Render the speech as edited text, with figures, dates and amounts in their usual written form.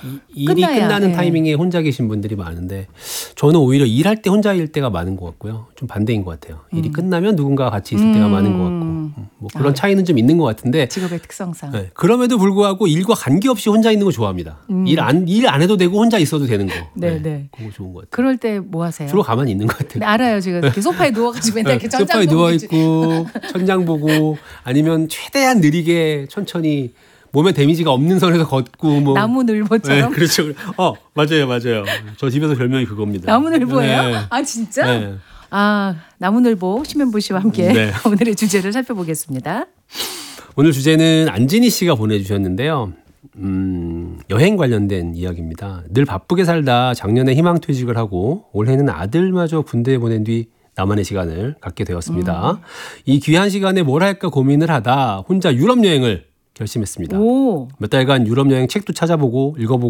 일이 끝나는 타이밍에 혼자 계신 분들이 많은데 저는 오히려 일할 때 혼자일 때가 많은 것 같고요. 좀 반대인 것 같아요. 일이 끝나면 누군가와 같이 있을 때가 많은 것 같고 뭐 그런 차이는 좀 있는 것 같은데 직업의 특성상. 네, 그럼에도 불구하고 일과 관계없이 혼자 있는 거 좋아합니다. 일 안 해도 되고 혼자 있어도 되는 거. 네. 그거 좋은 것 같아요. 그럴 때 뭐 하세요? 주로 가만히 있는 것 같아요. 네, 알아요. 제가 이렇게 소파에 누워가지고 맨날 이렇게 천장 소파에 보고 누워있고 천장 보고 아니면 최대한 느리게 천천히 몸에 데미지가 없는 선에서 걷고 뭐 나무늘보처럼. 네, 그렇죠. 맞아요. 저 집에서 별명이 그겁니다. 나무늘보예요? 네. 아 진짜? 네. 아 나무늘보 심현보 씨와 함께 네. 오늘의 주제를 살펴보겠습니다. 오늘 주제는 안진희 씨가 보내주셨는데요. 여행 관련된 이야기입니다. 늘 바쁘게 살다 작년에 희망퇴직을 하고 올해는 아들마저 군대에 보낸 뒤 나만의 시간을 갖게 되었습니다. 이 귀한 시간에 뭘 할까 고민을 하다 혼자 유럽 여행을 결심했습니다. 오. 몇 달간 유럽 여행 책도 찾아보고 읽어보고